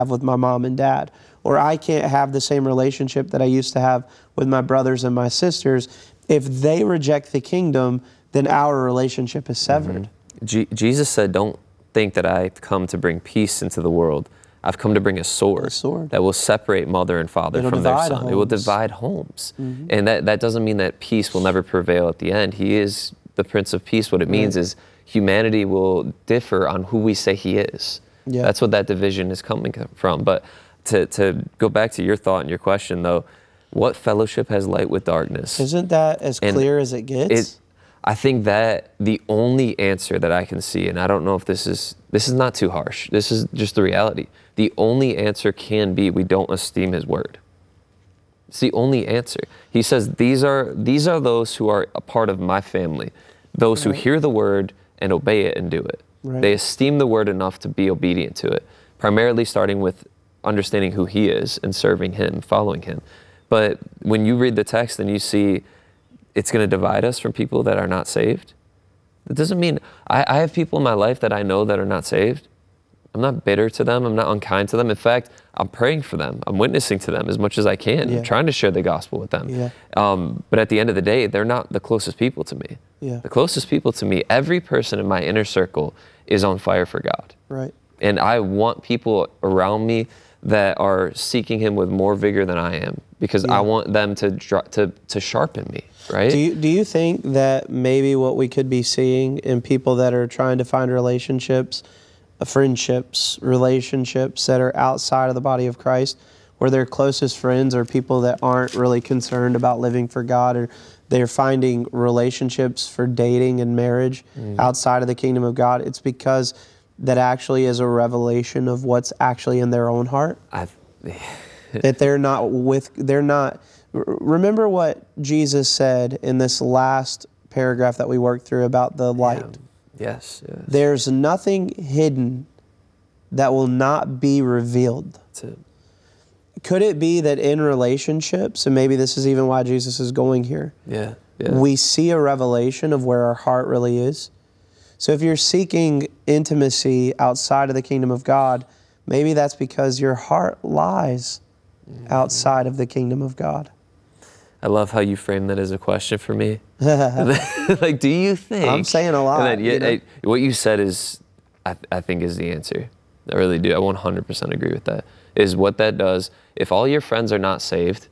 have with my mom and dad, or I can't have the same relationship that I used to have with my brothers and my sisters. If they reject the kingdom, then our relationship is severed. Jesus said, don't think that I've come to bring peace into the world. I've come to bring a sword that will separate mother and father from their son. It will divide homes. And that doesn't mean that peace will never prevail at the end. He is the Prince of Peace. What it means is humanity will differ on who we say he is. That's what that division is coming from. But to go back to your thought and your question, though, what fellowship has light with darkness? Isn't that as clear as it gets? I think that the only answer that I can see, and I don't know if this is not too harsh, this is just the reality. The only answer can be we don't esteem his word. It's the only answer. He says, these are those who are a part of my family, those who hear the word and obey it and do it. They esteem the word enough to be obedient to it, primarily starting with understanding who he is and serving him, following him. But when you read the text and you see it's going to divide us from people that are not saved, it doesn't mean, I have people in my life that I know that are not saved. I'm not bitter to them. I'm not unkind to them. In fact, I'm praying for them. I'm witnessing to them as much as I can. I'm trying to share the gospel with them. But at the end of the day, they're not the closest people to me. The closest people to me, every person in my inner circle is on fire for God. And I want people around me that are seeking him with more vigor than I am, because I want them to sharpen me, right? Do you think that maybe what we could be seeing in people that are trying to find relationships, friendships, relationships that are outside of the body of Christ, where their closest friends are people that aren't really concerned about living for God, or they're finding relationships for dating and marriage outside of the kingdom of God? It's because that actually is a revelation of what's actually in their own heart. That they're not, remember what Jesus said in this last paragraph that we worked through about the light. Yes. There's nothing hidden that will not be revealed. That's it. Could it be that in relationships, and maybe this is even why Jesus is going here, we see a revelation of where our heart really is? So if you're seeking intimacy outside of the kingdom of God, maybe that's because your heart lies outside of the kingdom of God. I love how you frame that as a question for me. Like, do you think... I'm saying a lot. What you said is, I think is the answer. I really do. I 100% agree with that. Is what that does. If all your friends are not saved,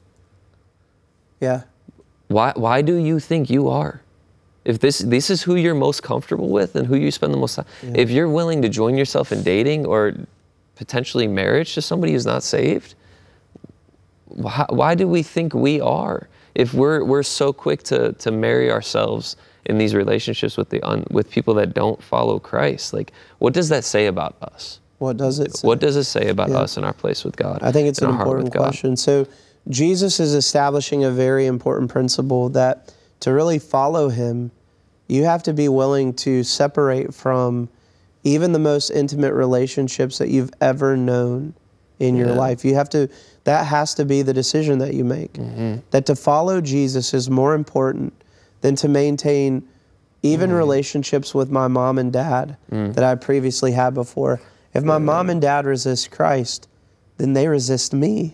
why do you think you are? If this is who you're most comfortable with and who you spend the most time, if you're willing to join yourself in dating or potentially marriage to somebody who's not saved, why do we think we are? If we're so quick to marry ourselves in these relationships with people that don't follow Christ, like, what does that say about us? What does it say? What does it say about us and our place with God? I think it's an important question. So Jesus is establishing a very important principle that to really follow him, you have to be willing to separate from even the most intimate relationships that you've ever known in your life. That has to be the decision that you make. That to follow Jesus is more important than to maintain even relationships with my mom and dad that I previously had before. If my mom and dad resist Christ, then they resist me.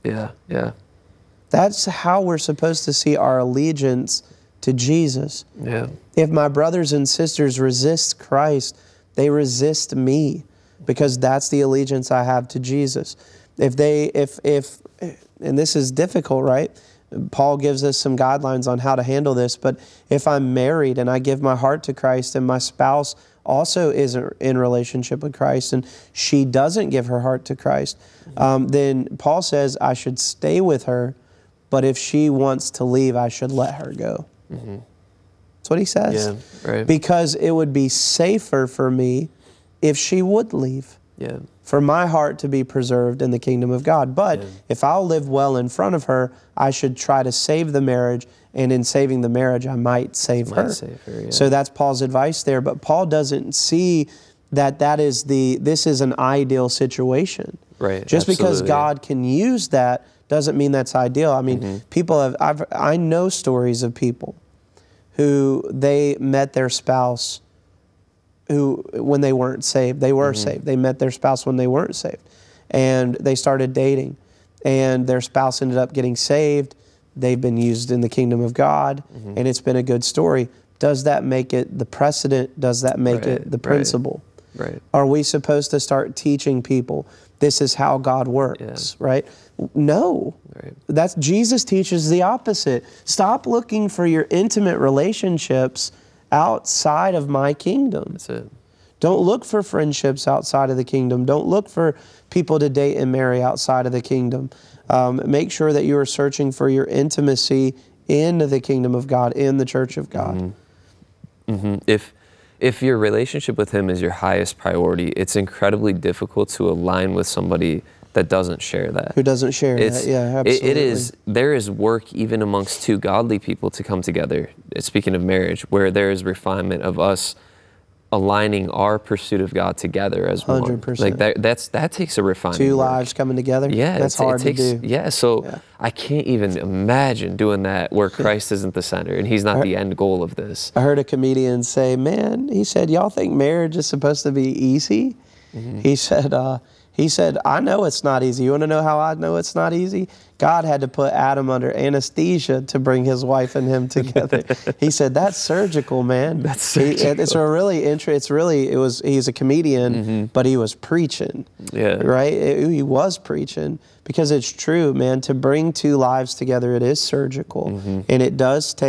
That's how we're supposed to see our allegiance to Jesus. If my brothers and sisters resist Christ, they resist me, because that's the allegiance I have to Jesus. And this is difficult, right? Paul gives us some guidelines on how to handle this, but if I'm married and I give my heart to Christ and my spouse also is in relationship with Christ and she doesn't give her heart to Christ, then Paul says I should stay with her, but if she wants to leave, I should let her go. That's what he says. Because it would be safer for me if she would leave. For my heart to be preserved in the kingdom of God. But if I'll live well in front of her, I should try to save the marriage, and in saving the marriage, I might save her. So that's Paul's advice there. But Paul doesn't see that this is an ideal situation. Just because God can use that doesn't mean that's ideal. I mean, I know stories of people who they met their spouse when they weren't saved. They were saved. They met their spouse when they weren't saved. and they started dating, and their spouse ended up getting saved. They've been used in the kingdom of God, and it's been a good story. Does that make it the precedent? Does that make it the principle? Right. Are we supposed to start teaching people this is how God works, right? No. That's Jesus teaches the opposite. Stop looking for your intimate relationships outside of my kingdom. That's it. Don't look for friendships outside of the kingdom. Don't look for people to date and marry outside of the kingdom. Make sure that you are searching for your intimacy in the kingdom of God, in the church of God. If your relationship with Him is your highest priority, it's incredibly difficult to align with somebody that doesn't share that. Who doesn't share that, yeah, absolutely. There is work even amongst two godly people to come together, speaking of marriage, where there is refinement of us aligning our pursuit of God together as 100%. one. Like that takes a refinement. Two lives coming together? Yeah. That's hard to do. Yeah, so I can't even imagine doing that where Christ isn't the center and He's not the end goal of this. I heard a comedian say, man, he said, y'all think marriage is supposed to be easy? He said, I know it's not easy. You want to know how I know it's not easy? God had to put Adam under anesthesia to bring his wife and him together. He said, that's surgical, man. That's surgical. He's a comedian, but he was preaching. Yeah. Right? He was preaching because it's true, man. To bring two lives together, it is surgical. And it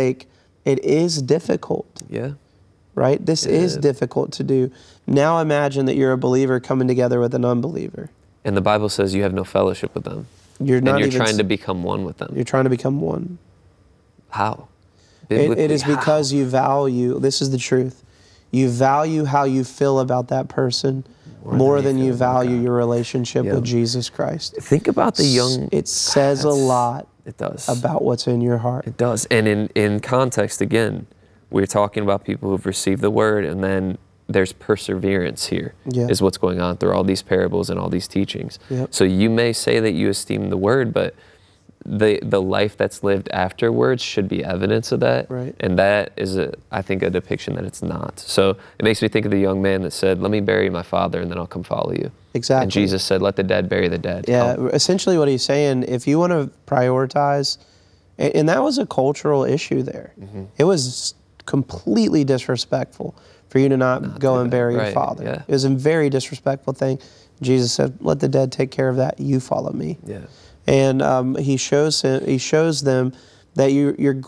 is difficult. Yeah. Right? This is difficult to do. Now imagine that you're a believer coming together with an unbeliever. And the Bible says you have no fellowship with them. You're trying to become one with them. You're trying to become one. How? It is because you value, this is the truth, you value how you feel about that person more than you value your relationship with Jesus Christ. Think about the young... It says a lot about what's in your heart. It does. And in context, again, we're talking about people who've received the word, and then there's perseverance here, is what's going on through all these parables and all these teachings. So you may say that you esteem the word, but the life that's lived afterwards should be evidence of that. Right. And that is, I think, a depiction that it's not. So it makes me think of the young man that said, let me bury my father and then I'll come follow you. Exactly. And Jesus said, let the dead bury the dead. Yeah, essentially what he's saying, if you want to prioritize, and that was a cultural issue there. It was completely disrespectful for you to not go and bury your father. It was a very disrespectful thing. Jesus said, let the dead take care of that. You follow me. And he shows them that you're